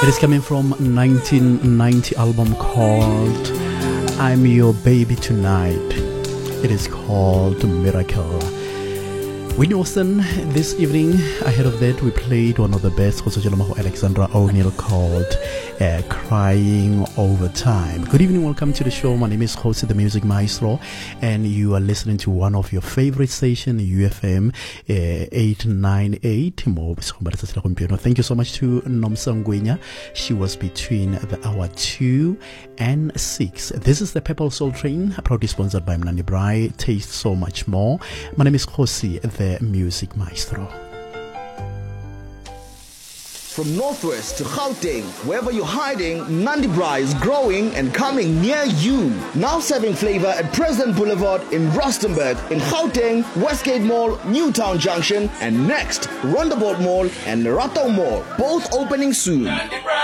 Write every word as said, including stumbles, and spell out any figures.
It is coming from nineteen ninety album called I'm Your Baby Tonight. It is called Miracle. Whitney Houston this evening. Ahead of that, we played one of the best, Alexandra O'Neal, called uh, Crying Over Time. Good evening, welcome to the show. My name is Jose, the Music Maestro, and you are listening to one of your favorite stations, U F M uh, eight ninety-eight. Thank you so much to Nomsangwenya. She was between the hour two and six. This is the Purple Soul Train, proudly sponsored by Mnandi Brai. Taste so much more. My name is Jose, the Music Maestro. From Northwest to Gauteng, wherever you're hiding, Mnandi Brai is growing and coming near you. Now serving flavor at President Boulevard in Rustenburg, in Gauteng, Westgate Mall, Newtown Junction, and next, Rondeboort Mall and Lerato Mall, both opening soon.